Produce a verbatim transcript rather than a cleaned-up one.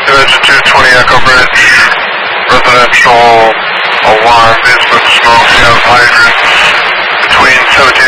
Dimension two twenty Echo Bridge, residential alarm, basement smoke, you have hydrants between seventeen